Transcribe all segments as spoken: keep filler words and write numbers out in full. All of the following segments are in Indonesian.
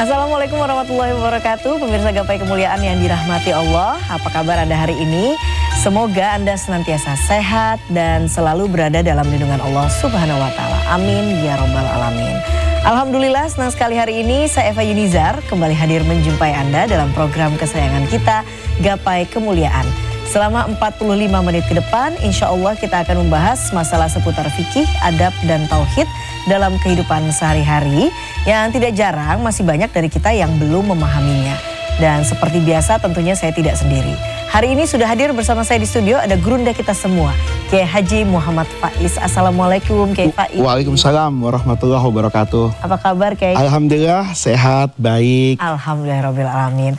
Assalamualaikum warahmatullahi wabarakatuh. Pemirsa Gapai Kemuliaan yang dirahmati Allah, apa kabar Anda hari ini? Semoga Anda senantiasa sehat dan selalu berada dalam lindungan Allah Subhanahu wa Ta'ala. Amin ya Rabbal Alamin. Alhamdulillah, senang sekali hari ini saya Eva Yunizar kembali hadir menjumpai Anda dalam program kesayangan kita, Gapai Kemuliaan. Selama empat puluh lima menit ke depan, insya Allah kita akan membahas masalah seputar fikih, adab, dan tauhid dalam kehidupan sehari-hari yang tidak jarang masih banyak dari kita yang belum memahaminya. Dan seperti biasa tentunya saya tidak sendiri. Hari ini sudah hadir bersama saya di studio ada gurunda kita semua, Kiai Haji Muhammad Faiz. Assalamualaikum Kiai Faiz. Waalaikumsalam warahmatullahi wabarakatuh. Apa kabar Kiai? Alhamdulillah sehat, baik. Alhamdulillahirrahmanirrahim.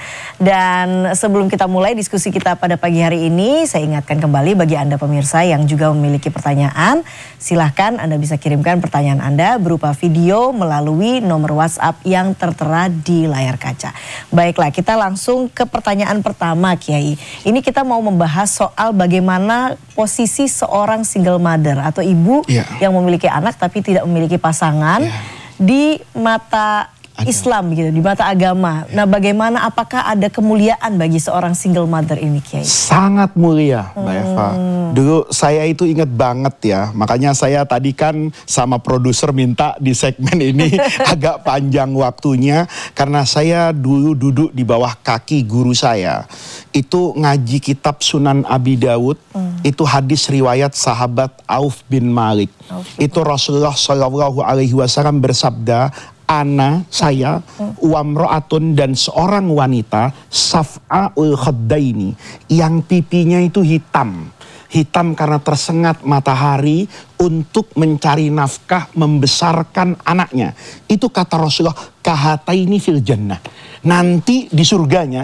Dan sebelum kita mulai diskusi kita pada pagi hari ini, saya ingatkan kembali bagi Anda pemirsa yang juga memiliki pertanyaan, silahkan Anda bisa kirimkan pertanyaan Anda berupa video melalui nomor WhatsApp yang tertera di layar kaca. Baiklah, kita langsung ke pertanyaan pertama Kiai. Ini kita mau membahas soal bagaimana posisi seorang single mother atau ibu yeah. yang memiliki anak tapi tidak memiliki pasangan yeah. di mata Ada. Islam gitu, di mata agama. Yeah. Nah, bagaimana, apakah ada kemuliaan bagi seorang single mother ini Kiai? Sangat mulia, Mbak hmm. Eva. Dulu saya itu ingat banget ya, makanya saya tadi kan sama produser minta di segmen ini agak panjang waktunya karena saya dulu duduk di bawah kaki guru saya. Itu ngaji kitab Sunan Abi Dawud, hmm. itu hadis riwayat sahabat Auf bin Malik. Auf. Itu Rasulullah Shallallahu Alaihi Wasallam bersabda, ana saya wamro'atun dan seorang wanita saf'a'ul khaddaini yang pipinya itu hitam. Hitam karena tersengat matahari untuk mencari nafkah membesarkan anaknya. Itu kata Rasulullah, kahataini fil jannah. Nanti di surganya